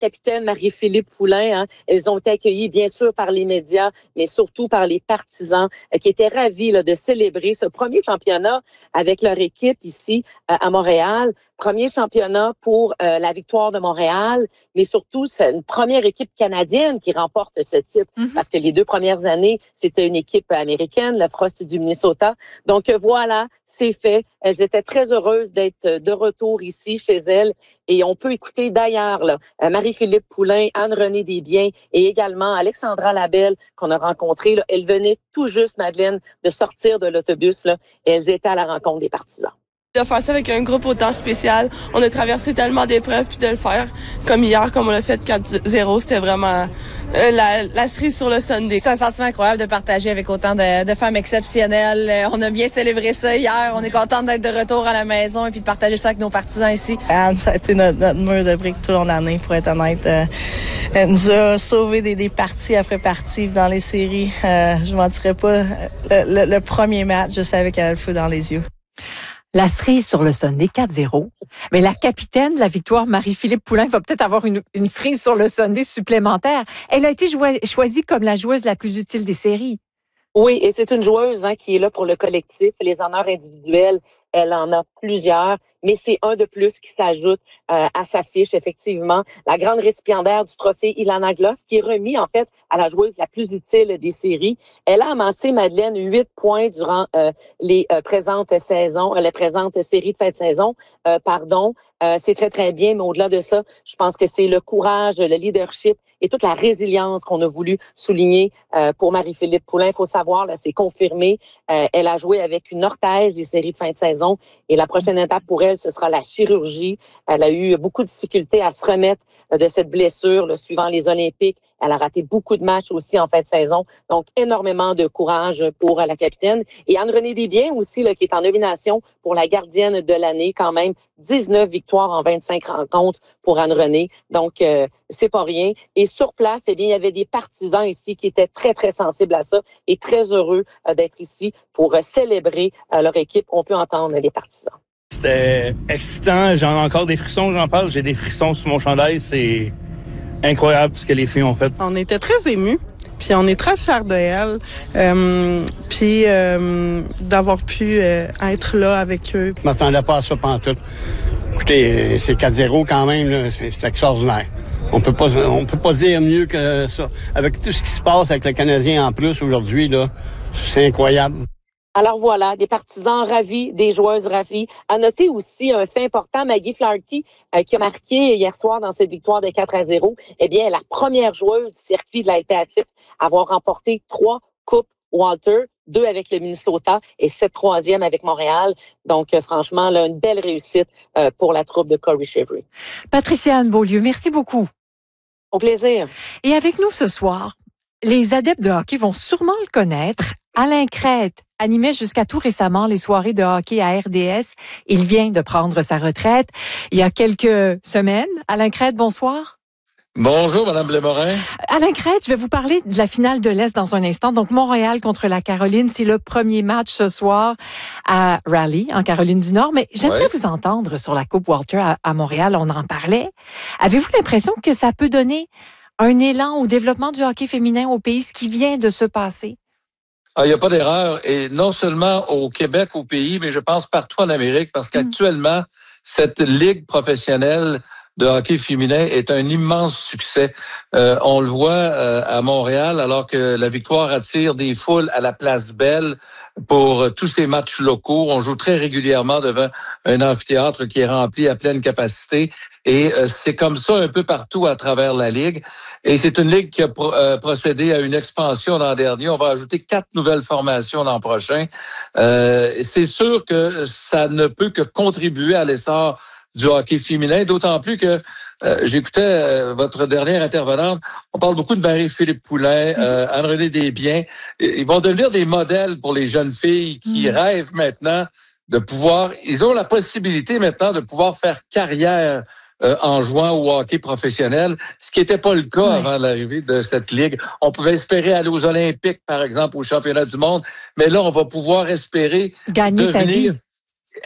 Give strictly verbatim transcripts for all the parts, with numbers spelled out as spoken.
capitaine Marie-Philippe Poulin. Hein. Elles ont été accueillies, bien sûr, par les médias, mais surtout par les partisans euh, qui étaient ravis là, de célébrer ce premier championnat avec leur équipe ici euh, à Montréal. Premier championnat pour euh, la victoire de Montréal, mais surtout, c'est une première équipe canadienne qui remporte ce titre, mm-hmm. parce que les deux premières années, c'était une équipe américaine, le Frost du Minnesota. Donc euh, voilà, c'est fait. Elles étaient très heureuses d'être de retour ici chez elles. Et on peut écouter d'ailleurs là, Marie-Philippe Poulin, Anne-Renée Desbiens et également Alexandra Labelle qu'on a rencontrée. Là. Elles venaient tout juste, Madeleine, de sortir de l'autobus là, et elles étaient à la rencontre des partisans. De faire ça avec un groupe autant spécial, on a traversé tellement d'épreuves, puis de le faire comme hier, comme on l'a fait quatre zéro, c'était vraiment euh, la, la cerise sur le Sunday. C'est un sentiment incroyable de partager avec autant de, de femmes exceptionnelles. On a bien célébré ça hier, on est contente d'être de retour à la maison et puis de partager ça avec nos partisans ici. Anne, ça a été notre, notre mur de briques tout au long de l'année, pour être honnête. Euh, elle nous a sauvé des, des parties après parties dans les séries. Euh, je mentirais pas, le, le, le premier match, je savais qu'elle avait le feu dans les yeux. La cerise sur le Sunday quatre zéro. Mais la capitaine de la victoire, Marie-Philippe Poulin, va peut-être avoir une, une cerise sur le Sunday supplémentaire. Elle a été jo- choisie comme la joueuse la plus utile des séries. Oui, et c'est une joueuse hein, qui est là pour le collectif. Les honneurs individuels, elle en a plusieurs, mais c'est un de plus qui s'ajoute euh, à sa fiche, effectivement. La grande récipiendaire du trophée Ilana Gloss, qui est remis, en fait, à la joueuse la plus utile des séries. Elle a amassé, Madeleine, huit points durant euh, les euh, présentes saisons, euh, les présentes séries de fin de saison, euh, pardon. Euh, c'est très, très bien, mais au-delà de ça, je pense que c'est le courage, le leadership et toute la résilience qu'on a voulu souligner euh, pour Marie-Philippe Poulin. Il faut savoir, là, c'est confirmé. Euh, elle a joué avec une orthèse des séries de fin de saison et la prochaine étape pour elle, ce sera la chirurgie. Elle a eu beaucoup de difficultés à se remettre de cette blessure là, suivant les Olympiques. Elle a raté beaucoup de matchs aussi en fin de saison. Donc, énormément de courage pour la capitaine. Et Anne-Renée Desbiens aussi, là, qui est en nomination pour la gardienne de l'année, quand même. dix-neuf victoires en vingt-cinq rencontres pour Anne-Renée. Donc, euh, c'est pas rien. Et sur place, eh bien, il y avait des partisans ici qui étaient très, très sensibles à ça et très heureux euh, d'être ici pour euh, célébrer euh, leur équipe. On peut entendre les partisans. C'était excitant. J'en ai encore des frissons, j'en parle. J'ai des frissons sur mon chandail. C'est incroyable ce que les filles ont fait. On était très émus. Puis on est très fiers de elle. Euh, puis euh, d'avoir pu euh, être là avec eux. Je m'attendais pas à ça pantoute. Écoutez, c'est quatre zéro quand même, là. C'est, c'est extraordinaire. On peut pas, on peut pas dire mieux que ça. Avec tout ce qui se passe avec le Canadien en plus aujourd'hui, là, c'est incroyable. Alors voilà, des partisans ravis, des joueuses ravies. À noter aussi un fait important, Maggie Flaherty, euh, qui a marqué hier soir dans cette victoire de quatre à zéro, eh bien, la première joueuse du circuit de la L P H F à avoir remporté trois coupes Walter, deux avec le Minnesota et cette troisième avec Montréal. Donc, euh, franchement, là, une belle réussite euh, pour la troupe de Corey Chevry. Patricia Anne-Beaulieu, merci beaucoup. Au plaisir. Et avec nous ce soir, les adeptes de hockey vont sûrement le connaître. Alain Crête animait jusqu'à tout récemment les soirées de hockey à R D S. Il vient de prendre sa retraite il y a quelques semaines. Alain Crête, bonsoir. Bonjour, Madame Blémorin. Alain Crête, je vais vous parler de la finale de l'Est dans un instant. Donc, Montréal contre la Caroline, c'est le premier match ce soir à Raleigh, en Caroline du Nord. Mais j'aimerais ouais. vous entendre sur la Coupe Walter à, à Montréal. On en parlait. Avez-vous l'impression que ça peut donner un élan au développement du hockey féminin au pays, ce qui vient de se passer? Ah, il n'y a pas d'erreur. Et non seulement au Québec, au pays, mais je pense partout en Amérique, parce qu'actuellement, mmh. cette ligue professionnelle de hockey féminin est un immense succès. Euh, on le voit euh, à Montréal, alors que la victoire attire des foules à la Place Belle pour euh, tous ces matchs locaux. On joue très régulièrement devant un amphithéâtre qui est rempli à pleine capacité. Et euh, c'est comme ça un peu partout à travers la Ligue. Et c'est une Ligue qui a pro- euh, procédé à une expansion l'an dernier. On va ajouter quatre nouvelles formations l'an prochain. Euh, c'est sûr que ça ne peut que contribuer à l'essor du hockey féminin, d'autant plus que euh, j'écoutais euh, votre dernière intervenante, on parle beaucoup de Marie-Philippe Poulin, euh, Anne-Renée Desbiens. Ils vont devenir des modèles pour les jeunes filles qui mmh. rêvent maintenant de pouvoir, ils ont la possibilité maintenant de pouvoir faire carrière euh, en jouant au hockey professionnel, ce qui n'était pas le cas oui. avant l'arrivée de cette ligue. On pouvait espérer aller aux Olympiques, par exemple, au championnat du monde, mais là, on va pouvoir espérer gagner devenir, sa vie.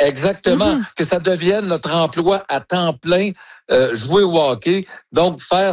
Exactement, mm-hmm. que ça devienne notre emploi à temps plein, euh, jouer au hockey, donc faire